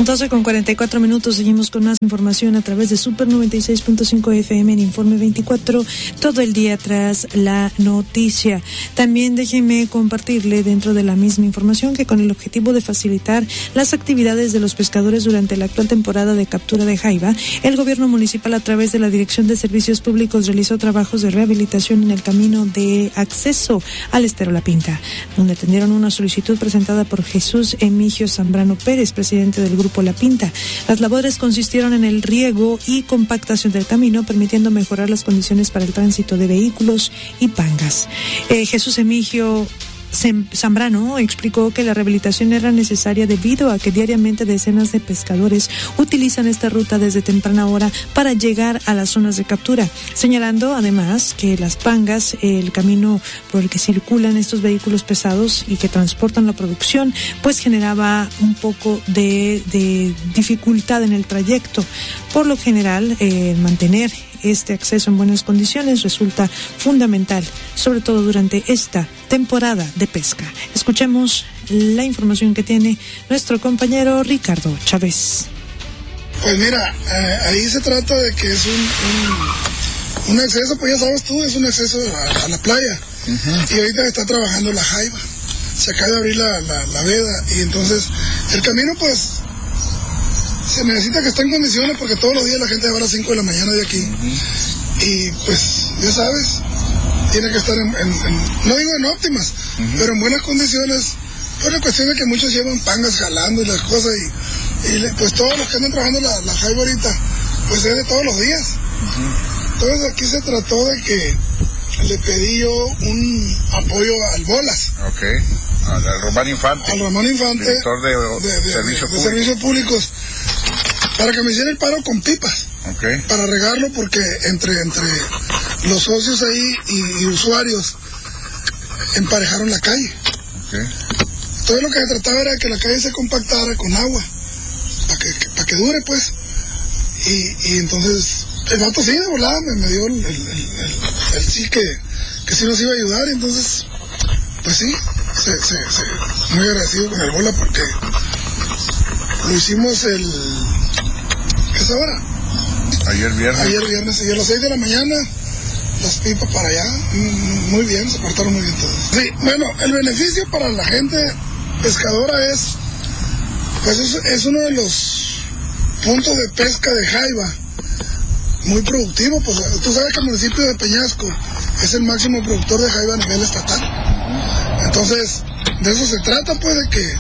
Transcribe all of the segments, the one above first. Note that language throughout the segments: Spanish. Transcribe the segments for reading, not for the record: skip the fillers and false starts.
12:44, seguimos con más información a través de Super 96.5 FM en Informe 24, todo el día tras la noticia. También déjenme compartirle dentro de la misma información que con el objetivo de facilitar las actividades de los pescadores durante la actual temporada de captura de jaiba, el gobierno municipal a través de la Dirección de Servicios Públicos realizó trabajos de rehabilitación en el camino de acceso al Estero La Pinta, donde atendieron una solicitud presentada por Jesús Emigio Zambrano Pérez, presidente del Grupo La Pinta. Las labores consistieron en el riego y compactación del camino, permitiendo mejorar las condiciones para el tránsito de vehículos y pangas. Jesús Emigio Zambrano explicó que la rehabilitación era necesaria debido a que diariamente decenas de pescadores utilizan esta ruta desde temprana hora para llegar a las zonas de captura, señalando además que las pangas, el camino por el que circulan estos vehículos pesados y que transportan la producción, pues generaba un poco de dificultad en el trayecto. Por lo general, mantener este acceso en buenas condiciones resulta fundamental, sobre todo durante esta temporada de pesca. Escuchemos la información que tiene nuestro compañero Ricardo Chávez. Pues mira, ahí se trata de que es un acceso, pues ya sabes tú, es un acceso a la playa. Uh-huh. Y ahorita está trabajando la jaiba. Se acaba de abrir la veda y entonces el camino pues se necesita que esté en condiciones porque todos los días la gente va a las 5 de la mañana de aquí. Uh-huh. Y pues ya sabes, tiene que estar no digo en óptimas, uh-huh, pero en buenas condiciones. Por la cuestión de que muchos llevan pangas jalando y las cosas y pues todos los que andan trabajando la jaiba ahorita, pues es de todos los días. Uh-huh. Entonces aquí se trató de que le pedí yo un apoyo al Bolas. Okay. Al Román Infante. Al Román Infante. Director de Servicios Públicos. Para que me hiciera el paro con pipas. Okay. Para regarlo porque entre los socios ahí y usuarios emparejaron la calle. Okay. Entonces lo que se trataba era que la calle se compactara con agua. Para que dure pues. Y entonces el vato sí de volada me dio el sí que sí nos iba a ayudar. Y entonces pues sí, muy agradecido con el Bola porque lo hicimos ¿qué es ahora? Ayer viernes, y a las 6 de la mañana, las pipas para allá, muy bien, se portaron muy bien todos. Sí, bueno, el beneficio para la gente pescadora pues es uno de los puntos de pesca de jaiba, muy productivo, pues tú sabes que el municipio de Peñasco es el máximo productor de jaiba a nivel estatal. Entonces, de eso se trata, pues, de que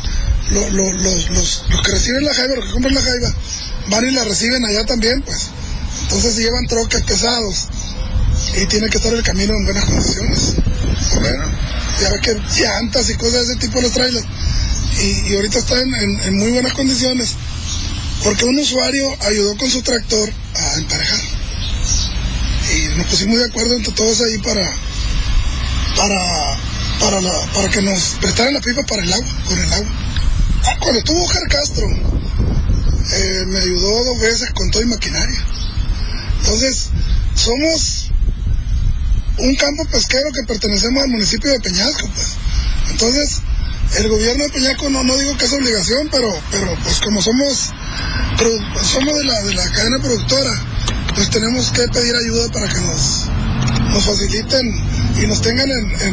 los que reciben la jaiba, los que compran la jaiba, van y la reciben allá también, pues. Entonces llevan troques pesados y tiene que estar el camino en buenas condiciones. Bueno, ya ves que llantas y cosas de ese tipo los trailers. Y ahorita están en muy buenas condiciones porque un usuario ayudó con su tractor a emparejar. Y nos pusimos de acuerdo entre todos ahí para que nos prestaran la pipa para el agua, con el agua. Cuando estuvo Oscar Castro, me ayudó 2 veces con todo y maquinaria. Entonces, somos un campo pesquero que pertenecemos al municipio de Peñasco, pues. Entonces, el gobierno de Peñasco, no digo que es obligación, pero pues como somos de la cadena productora, pues tenemos que pedir ayuda para que nos faciliten y nos tengan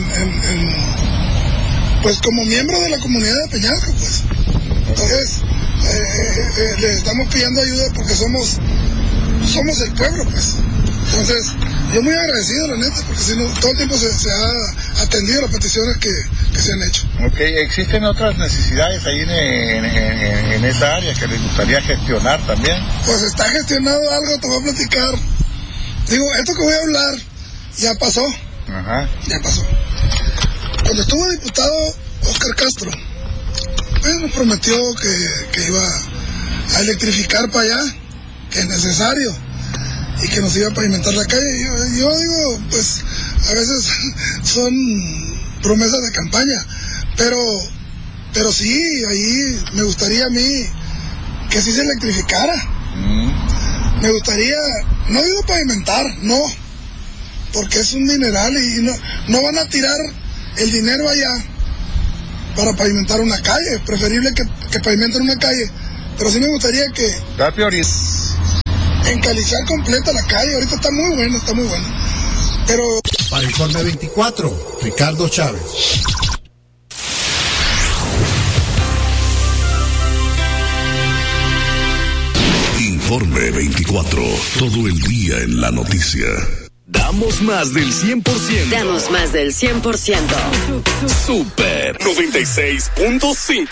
pues como miembros de la comunidad de Peñasco, pues. Entonces, les estamos pidiendo ayuda porque somos el pueblo, pues. Entonces, yo muy agradecido, la neta, porque si no, todo el tiempo se ha atendido las peticiones que se han hecho. Ok, ¿existen otras necesidades ahí en esa área que les gustaría gestionar también? Pues está gestionado algo, te voy a platicar. Digo, esto que voy a hablar ya pasó. Ajá. Ya pasó. Cuando estuvo diputado Oscar Castro, pues nos prometió que iba a electrificar para allá, que es necesario, y que nos iba a pavimentar la calle. Yo digo, pues a veces son promesas de campaña, pero sí, ahí me gustaría a mí que sí se electrificara. Me gustaría, no digo pavimentar, no, porque es un mineral y no van a tirar el dinero allá para pavimentar una calle. Es preferible que pavimenten una calle pero sí me gustaría que encalizar completa la calle. Ahorita está muy bueno, pero... Para Informe 24, Ricardo Chávez. Informe 24, todo el día en la noticia. Damos más del 100%. Damos más del 100%. Super 96.5.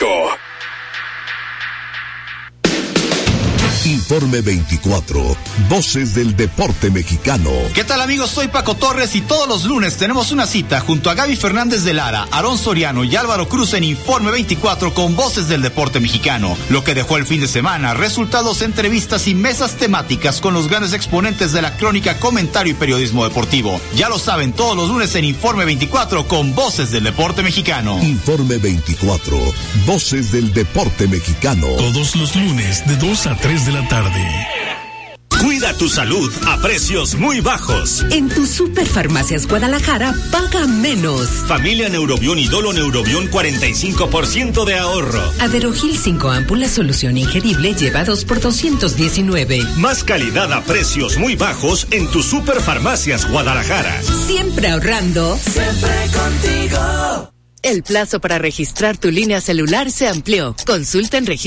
Informe 24, Voces del Deporte Mexicano. ¿Qué tal, amigos? Soy Paco Torres y todos los lunes tenemos una cita junto a Gaby Fernández de Lara, Aarón Soriano y Álvaro Cruz en Informe 24 con Voces del Deporte Mexicano. Lo que dejó el fin de semana, resultados, entrevistas y mesas temáticas con los grandes exponentes de la crónica, comentario y periodismo deportivo. Ya lo saben, todos los lunes en Informe 24 con Voces del Deporte Mexicano. Informe 24, Voces del Deporte Mexicano. Todos los lunes de 2 a 3 de la tarde. Cuida tu salud a precios muy bajos. En tu Superfarmacias Guadalajara, paga menos. Familia Neurobión y Dolo Neurobión, 45% de ahorro. Aderogil 5 ámpulas, solución ingerible, lleva 2 por 219. Más calidad a precios muy bajos en tu Superfarmacias Guadalajara. Siempre ahorrando. Siempre contigo. El plazo para registrar tu línea celular se amplió. Consulta en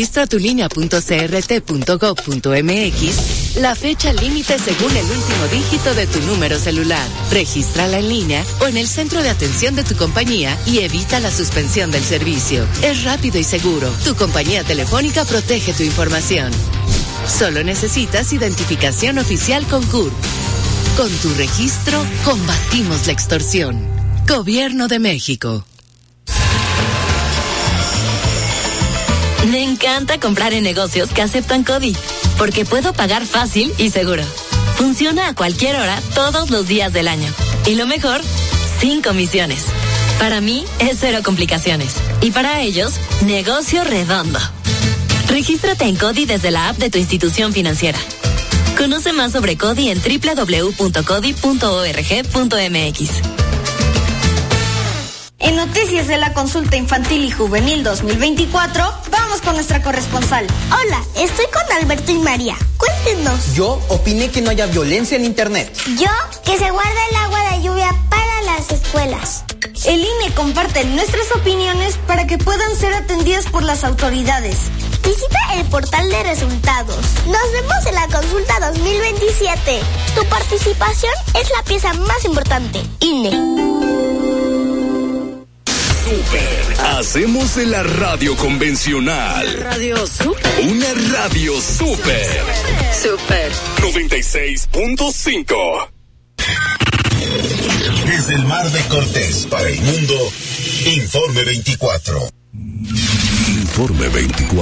registratulinea.crt.gov.mx la fecha límite según el último dígito de tu número celular. Regístrala en línea o en el centro de atención de tu compañía y evita la suspensión del servicio. Es rápido y seguro. Tu compañía telefónica protege tu información. Solo necesitas identificación oficial con CURP. Con tu registro, combatimos la extorsión. Gobierno de México. Me encanta comprar en negocios que aceptan CODI, porque puedo pagar fácil y seguro. Funciona a cualquier hora, todos los días del año. Y lo mejor, sin comisiones. Para mí, es cero complicaciones. Y para ellos, negocio redondo. Regístrate en CODI desde la app de tu institución financiera. Conoce más sobre CODI en www.codi.org.mx. En Noticias de la Consulta Infantil y Juvenil 2024, vamos con nuestra corresponsal. Hola, estoy con Alberto y María. Cuéntenos. Yo opiné que no haya violencia en internet. Yo, que se guarda el agua de lluvia para las escuelas. El INE comparte nuestras opiniones para que puedan ser atendidas por las autoridades. Visita el portal de resultados. Nos vemos en la consulta 2027. Tu participación es la pieza más importante. INE. Super. Hacemos de la radio convencional. Radio Super. Una radio super. Super. 96.5. Desde el Mar de Cortés para el mundo, Informe 24. Informe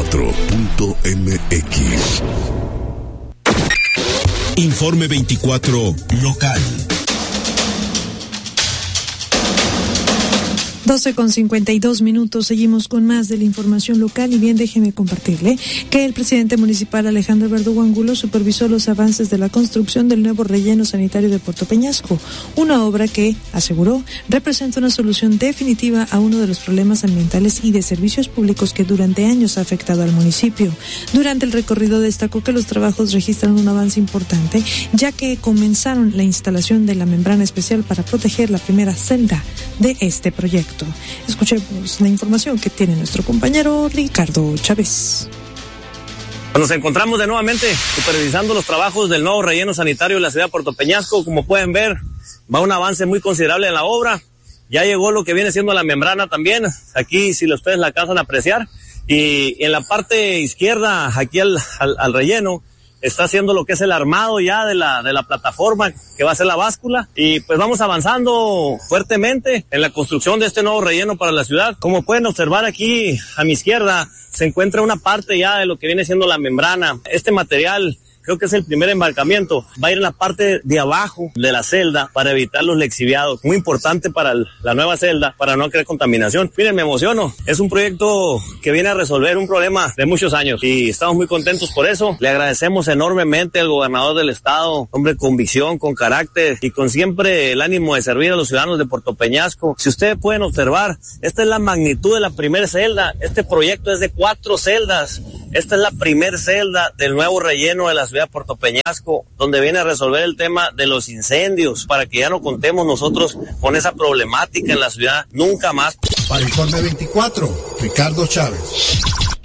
24.mx. Informe 24 local. 12:52. Seguimos con más de la información local y bien, déjeme compartirle que el presidente municipal Alejandro Verdugo Angulo supervisó los avances de la construcción del nuevo relleno sanitario de Puerto Peñasco, una obra que, aseguró, representa una solución definitiva a uno de los problemas ambientales y de servicios públicos que durante años ha afectado al municipio. Durante el recorrido destacó que los trabajos registran un avance importante, ya que comenzaron la instalación de la membrana especial para proteger la primera celda de este proyecto. Escuchemos la información que tiene nuestro compañero Ricardo Chávez. Nos encontramos de nuevamente supervisando los trabajos del nuevo relleno sanitario de la ciudad de Puerto Peñasco. Como pueden ver, va un avance muy considerable en la obra. Ya llegó lo que viene siendo la membrana también. Aquí, si ustedes la alcanzan a apreciar. Y en la parte izquierda, aquí al relleno, está haciendo lo que es el armado ya de la plataforma que va a ser la báscula, y pues vamos avanzando fuertemente en la construcción de este nuevo relleno para la ciudad. Como pueden observar aquí a mi izquierda se encuentra una parte ya de lo que viene siendo la membrana. Este material creo que es el primer embarcamiento, va a ir en la parte de abajo de la celda para evitar los lixiviados, muy importante para la nueva celda, para no crear contaminación. Miren, me emociono, es un proyecto que viene a resolver un problema de muchos años y estamos muy contentos por eso. Le agradecemos enormemente al gobernador del estado, hombre con visión, con carácter y con siempre el ánimo de servir a los ciudadanos de Puerto Peñasco. Si ustedes pueden observar, esta es la magnitud de la primera celda. Este proyecto es de 4 celdas Esta es la primer celda del nuevo relleno de la ciudad de Puerto Peñasco, donde viene a resolver el tema de los incendios, para que ya no contemos nosotros con esa problemática en la ciudad nunca más. Para Informe 24, Ricardo Chávez.